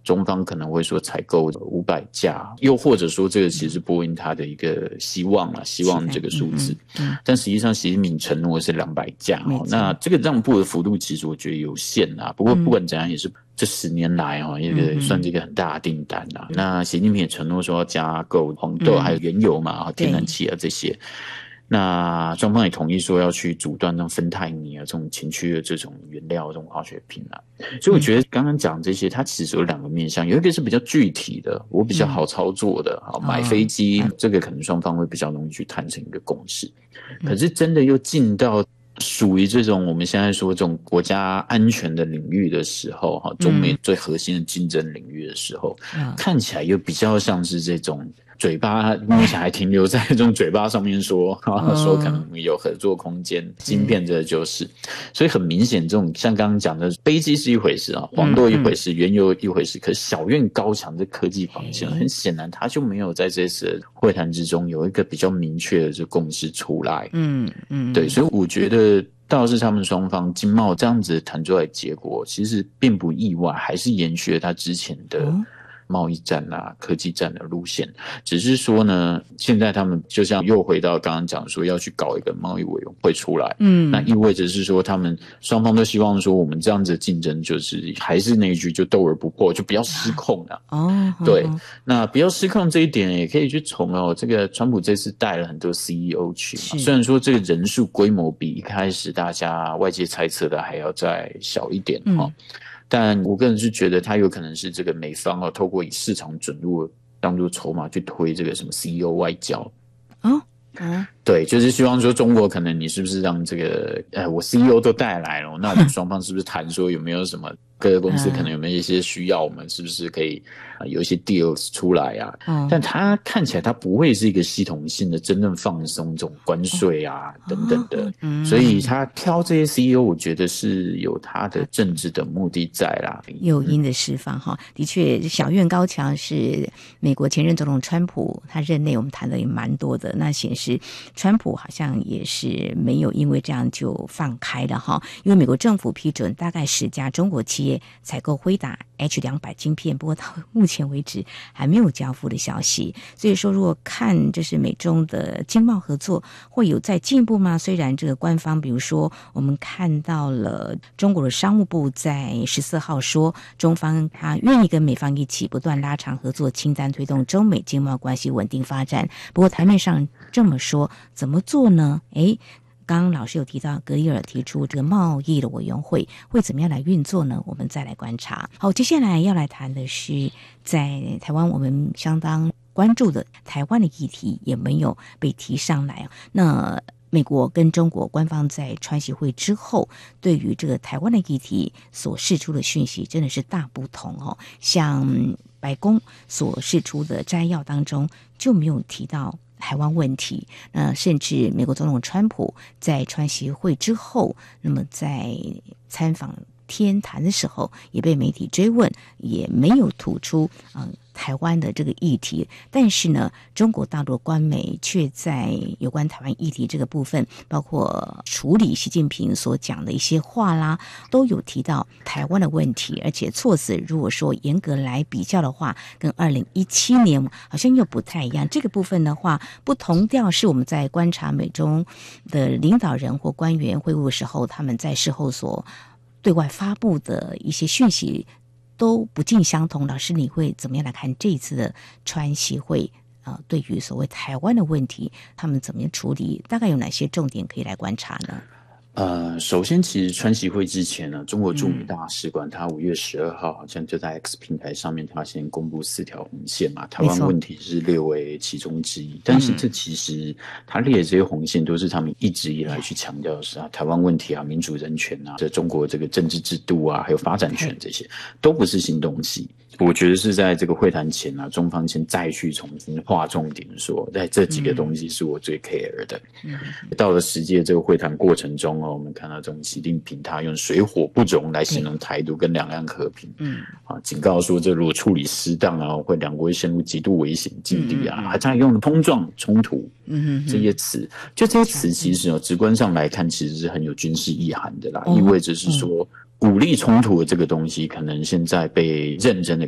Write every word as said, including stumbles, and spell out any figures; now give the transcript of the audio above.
中方可能会说采购五百架，又或者说这个其实是波音它的一个希望啦，希望这个数字、嗯嗯、但实际上习近平承诺的是两百架、哦、那这个让步的幅度其实我觉得有限啦，不过不管怎样也是这十年来哦，也个算是一个很大的订单啦、嗯、那习近平也承诺说要加购黄豆还有原油嘛、嗯、天然气啊这些，那双方也同意说要去阻断那种芬太尼啊这种情趣的这种原料这种化学品啊，所以我觉得刚刚讲这些它其实有两个面向，有一个是比较具体的，我比较好操作的、嗯、买飞机、哦、这个可能双方会比较容易去谈成一个共识、嗯、可是真的又进到属于这种我们现在说这种国家安全的领域的时候，中美最核心的竞争领域的时候、嗯、看起来又比较像是这种嘴巴目前还停留在这种嘴巴上面说、哦、说可能有合作空间，晶片这就是，所以很明显这种像刚刚讲的飞机是一回事啊，黄豆一回事、嗯、原油一回事，可是小院高墙的科技防线很显然它就没有在这次会谈之中有一个比较明确的这共识出来。嗯嗯，对，所以我觉得倒是他们双方经贸这样子谈出来的结果其实并不意外，还是延续了他之前的、嗯贸易战啊科技战的路线，只是说呢现在他们就像又回到刚刚讲说要去搞一个贸易委员会出来，嗯，那意味着是说他们双方都希望说我们这样子的竞争就是还是那一句就斗而不破，就不要失控了、啊、哦，对、哦、那不要失控这一点也可以去从哦这个川普这次带了很多 C E O 去嘛，虽然说这个人数规模比一开始大家外界猜测的还要再小一点、嗯哦但我个人是觉得他有可能是这个美方哦，透过以市场准入当作筹码去推这个什么 C E O 外交。哦，嗯，对，就是希望说中国可能你是不是让这个呃我 C E O 都带来了，那我们双方是不是谈说有没有什么各个公司可能有没有一些需要，我们是不是可以、呃、有一些 deals 出来啊、嗯、但它看起来它不会是一个系统性的真正放松这种关税啊、哦、等等的、嗯、所以他挑这些 C E O 我觉得是有他的政治的目的在啦， 诱因的释放哈，的确小院高墙是美国前任总统川普他任内我们谈的也蛮多的，那显示川普好像也是没有因为这样就放开了哈，因为美国政府批准大概十家中国企业采购辉达 H 两百 晶片，不过到目前为止还没有交付的消息，所以说如果看就是美中的经贸合作会有再进一步吗？虽然这个官方比如说我们看到了中国的商务部在十四号说中方他愿意跟美方一起不断拉长合作清单，推动中美经贸关系稳定发展，不过台面上这么说怎么做呢？诶刚刚老师有提到格里尔提出这个贸易的委员会会怎么样来运作呢？我们再来观察。好，接下来要来谈的是在台湾我们相当关注的台湾的议题也没有被提上来。那美国跟中国官方在川习会之后对于这个台湾的议题所释出的讯息真的是大不同哦，像白宫所释出的摘要当中就没有提到台湾问题，那甚至美国总统川普在川习会之后，那么在参访天坛的时候也被媒体追问，也没有吐出呃台湾的这个议题，但是呢中国大陆官媒却在有关台湾议题这个部分，包括处理习近平所讲的一些话啦，都有提到台湾的问题，而且措辞如果说严格来比较的话跟二零一七年好像又不太一样，这个部分的话不同调是我们在观察美中的领导人或官员会晤的时候他们在事后所对外发布的一些讯息都不尽相同，老师你会怎么样来看这一次的川习会呃，对于所谓台湾的问题他们怎么样处理，大概有哪些重点可以来观察呢？ 呃，首先其实川习会之前呢，中国驻美大使馆他五月十二号好像就在 X 平台上面他先公布四条红线嘛，台湾问题是列为其中之一，但是这其实他列的这些红线都是他们一直以来去强调的是啊，台湾问题啊，民主人权啊，这中国这个政治制度啊，还有发展权，这些都不是新东西。我觉得是在这个会谈前啊，中方先再去重新划重点说，在这几个东西是我最 care 的。嗯、到了实际的这个会谈过程中哦，我们看到这种习近平他用水火不容来形容台独跟两岸和平，嗯，啊，警告说这如果处理失当啊，会两国会陷入极度危险境地啊，嗯、还在用碰撞、冲突，嗯这些词，就这些词其实哦，直观上来看其实是很有军事意涵的啦，哦、意味着是说。嗯武力冲突的这个东西可能现在被认真的